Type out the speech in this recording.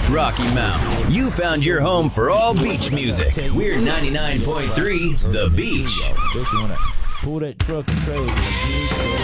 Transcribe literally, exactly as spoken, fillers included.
Rocky Mount. You found your home for all beach music. We're ninety-nine point three The Beach. Especially when I pull that truck and trailer.